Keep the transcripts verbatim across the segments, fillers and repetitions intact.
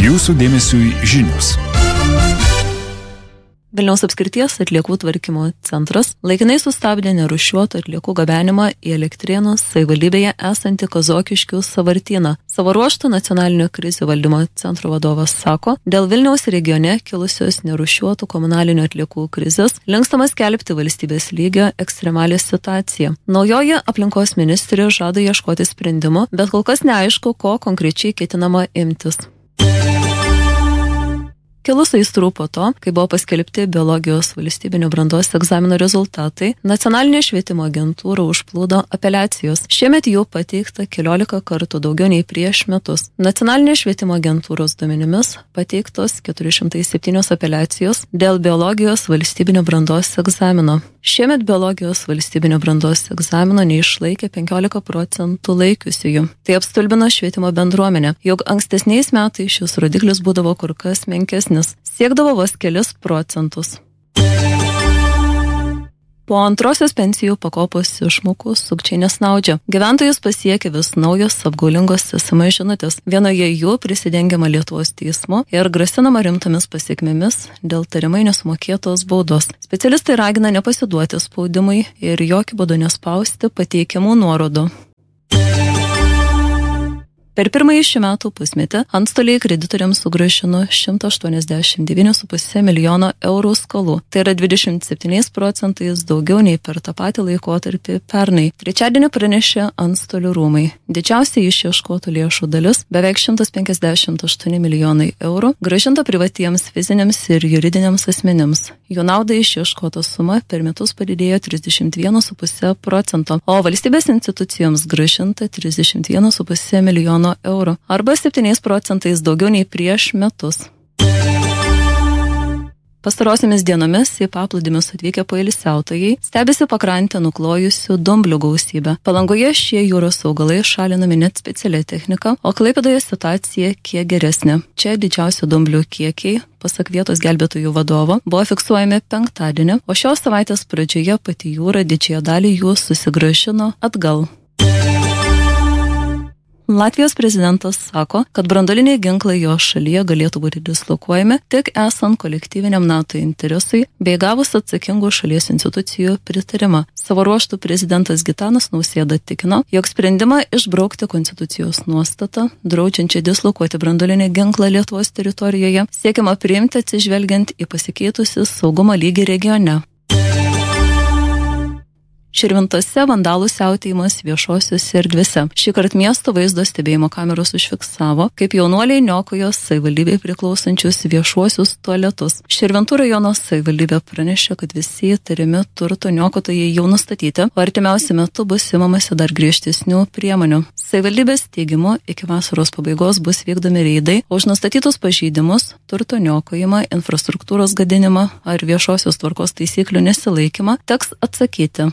Jūsų dėmesiui žinios. Vilniaus apskrities atliekų tvarkymo centras laikinai sustabdė nerūšiuotų atliekų gabenimą į Elektrėnų savivaldybėje esantį Kazokiškių sąvartyną. Savo ruožtu nacionalinio krizių valdymo centro vadovas sako, dėl Vilniaus regione kilusios nerūšiuotų komunalinių atliekų krizės linkstama skelbti valstybės lygio ekstremalią situaciją. Naujoji aplinkos ministrė žada ieškoti sprendimo, bet kol kas neaišku, ko konkrečiai ketinama imtis. Kilus aistrų po to, kai buvo paskelbti biologijos valstybinio brandos egzamino rezultatai, nacionalinė švietimo agentūra užplūdo apeliacijos. Šiemet jų pateikta keliolika kartų daugiau nei prieš metus. Nacionalinės švietimo agentūros duomenimis pateiktos keturi šimtai septynios apeliacijos dėl biologijos valstybinio brandos egzamino. Šiemet biologijos valstybinio brandos egzamino neišlaikė penkiolika procentų laikiusiųjų. Tai apstulbino švietimo bendruomenę, jog ankstesniais metais šis rodiklis būdavo kur kas menkesnis, siekdavo vos kelis procentus. Po antrosios pensijų pakopos išmokų sukčiai nesnaudžia. Gyventojus pasiekia vis naujos apgaulingos es em es žinutės. Vienoje jų prisidengiama Lietuvos teismo ir grasinama rimtomis pasiekmėmis dėl tariamai nesumokėtos baudos. Specialistai ragina nepasiduoti spaudimui ir jokiu būdu nespausti pateikiamų nuorodų. Per pirmąjį šių metų pusmetį antstoliai kreditoriams sugrąžino šimtą aštuoniasdešimt devynis su puse milijono eurų skolų. Tai yra dvidešimt septyniais procentais daugiau nei per tą patį laikotarpį pernai. Trečiadienį pranešė antstolių rūmai. Didžiausia išieškotų lėšų dalis, beveik šimtas penkiasdešimt aštuoni milijonai eurų, grąžinta privatiems fiziniams ir juridiniams asmenims. Jų naudai išieškota suma per metus padidėjo trisdešimt vienas su puse procento, o valstybės institucijoms grąžinta trisdešimt vienas su puse milijono eurų, arba septyniais procentais daugiau nei prieš metus. Pastarosiamis dienomis į paplūdimius atvykę poilsiautojai stebisi pakrantę nuklojusių dumblių gausybę. Palangoje šie jūros augalai šalinami net specialia technika, o Klaipėdoje situacija kiek geresnė. Čia didžiausi dumblių kiekiai, pasak vietos gelbėtojų vadovo, buvo fiksuojami penktadienį, o šios savaitės pradžioje pati jūra didžiąją dalį jų susigrąžino atgal. Latvijos prezidentas sako, kad branduoliniai ginklai jo šalyje galėtų būti dislokuojami tik esant kolektyviniam NATO interesui bei gavus atsakingų šalies institucijų pritarimą. Savo ruožtu prezidentas Gitanas Nausėda tikino, jog sprendimą išbraukti konstitucijos nuostatą, draudžiančią dislokuoti branduolinį ginklą Lietuvos teritorijoje, siekiama priimti atsižvelgiant į pasikeitusi saugumo lygį regione. Širvintose vandalų siautėjimas viešosiuose erdvėse. Šįkart miesto vaizdo stebėjimo kameros užfiksavo, kaip jaunuoliai niokojo savivaldybei priklausančius viešuosius tualetus. Širvintų rajono savivaldybė pranešė, kad visi įtariami turto niokotojai jau nustatyti, o artimiausiu metu bus imamasi dar griežtesnių priemonių. Savivaldybės teigimu, iki vasaros pabaigos bus vykdomi reidai už nustatytus pažeidimus, turto niokojimą, infrastruktūros gadinimą ar viešosios tvarkos taisyklių nesilaikymą teks atsakyti.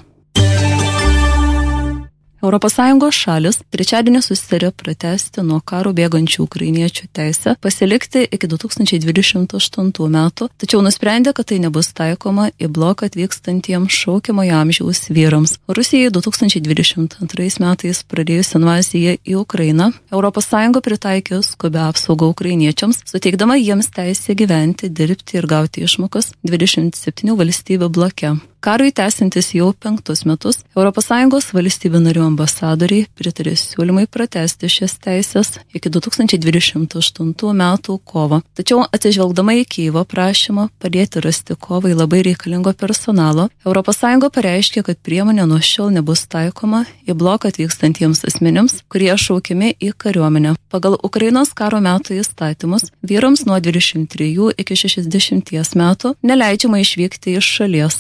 Europos Sąjungos šalis trečiadienį susitarė pratęsti nuo karo bėgančių ukrainiečių teisę pasilikti iki du tūkstančiai dvidešimt aštuntų metų, tačiau nusprendė, kad tai nebus taikoma į bloką atvykstantiems šaukiamojo amžiaus vyrams. Rusijai du tūkstančiai dvidešimt antrais metais pradėjus invaziją į Ukrainą, Europos Sąjunga pritaikė skubią apsaugą ukrainiečiams, suteikdama jiems teisę gyventi, dirbti ir gauti išmokas dvidešimt septynių valstybių bloke. Karui tęsiantis jau penktus metus, Europos Sąjungos valstybių narių ambasadoriai pritarė siūlymai pratęsti šias teisės iki du tūkstančiai dvidešimt aštuntų metų kovo. Tačiau atsižvelgdama į Kijevo prašymą padėti rasti kovai labai reikalingo personalo, Europos Sąjunga pareiškė, kad priemonė nuo šiol nebus taikoma į bloką atvykstantiems asmenims, kurie šaukiami į kariuomenę. Pagal Ukrainos karo metų įstatymus vyrams nuo dvidešimt trijų iki šešiasdešimties metų neleidžiama išvykti iš šalies.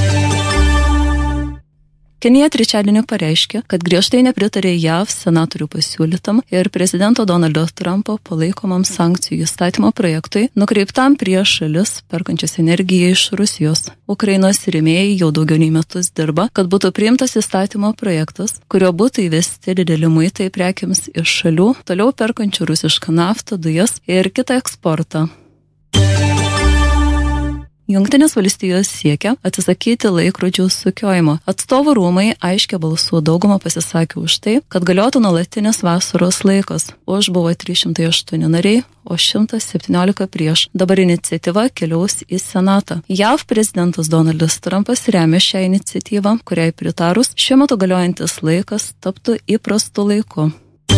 Kenija trečiadienį pareiškė, kad griežtai nepritarė J A V senatorių pasiūlytam ir prezidento Donaldo Trumpo palaikomam sankcijų įstatymo projektui, nukreiptam prieš šalis perkančias energiją iš Rusijos. Ukrainos rėmėjai jau daugiau nei metus dirba, kad būtų priimtas įstatymo projektas, kurio būtų įvesti dideli muitai prekiams iš šalių, toliau perkančių rusišką naftą, dujas ir kitą eksportą. Jungtinės valstijos siekia atsisakyti laikrodžių sukiojimo. Atstovų rūmai aiškia balsų daugumą pasisakė už tai, kad galiotų nuolatinis vasaros laikas. Už buvo trys šimtai aštuoni nariai, o šimtas septyniolika prieš. Dabar iniciatyva keliaus į Senatą. J A V prezidentas Donaldas Trumpas remia šią iniciatyvą, kuriai pritarus šiuo metu galiojantis laikas taptų įprastu laiku.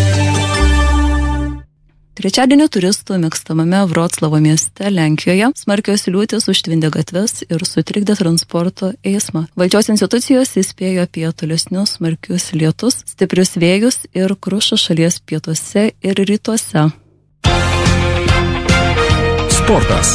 Trečiadienio turistų mėgstamame Vroclavo mieste Lenkijoje smarkios liūtys užtvindė gatves ir sutrikdė transporto eismą. Valdžios institucijos įspėjo apie tolesnius smarkius lietus, stiprius vėjus ir krušą šalies pietuose ir rytuose. Sportas.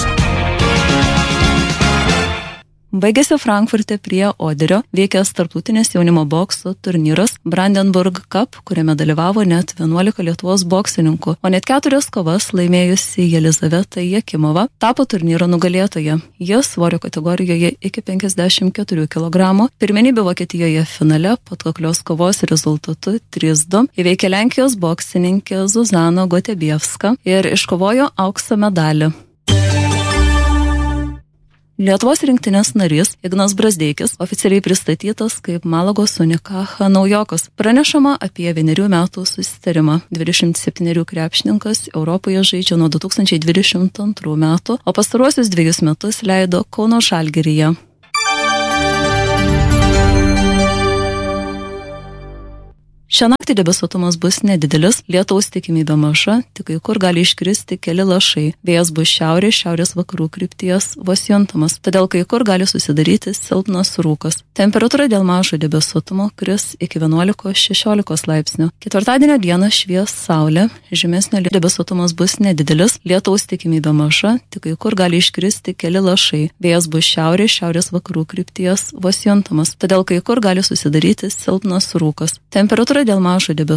Baigėsi Frankfurte prie Oderio veikęs tarptautinės jaunimo bokso turnyras Brandenburg Cup, kuriame dalyvavo net vienuolika Lietuvos boksininkų, o net keturias kovas laimėjusi Jelizaveta Jakimova tapo turnyro nugalėtoja. Ji svorio kategorijoje iki penkiasdešimt keturių kilogramų pirmenybių Vokietijoje finale patkaklios kovos rezultatu trys du įveikė Lenkijos boksininkę Zuzaną Gotebievską ir iškovojo aukso medalį. Lietuvos rinktinės narys Ignas Brazdeikis oficialiai pristatytas kaip Malagos Unicaja naujokas. Pranešama apie vienerių metų susitarimą. dvidešimt septynerių krepšininkas Europoje žaidžia nuo du tūkstančiai dvidešimt antrų metų, o pastaruosius dviejus metus leido Kauno Žalgiryje. Šią naktį debesuotumas bus nedidelis, lietaus tikimybė maža, tik kai kur gali iškristi keli lašai. Vėjas bus šiaurės, šiaurės vakarų krypties vos juntamas, todėl kai kur gali susidaryti silpnas rūkas. Temperatūra dėl mažo debesuotumo kris iki vienuolikos šešiolikos laipsnių. Ketvirtadienio dieną švies saulė, žemesnio debesuotumas bus nedidelis, lietaus tikimybė maža, tik kai kur gali iškristi keli lašai. Vėjas bus šiaurės, šiaurės vakarų krypties vos juntamas, todėl kai kur gali susidaryti silpnas rūkas. Temperatūra dėl mažo debesuotumo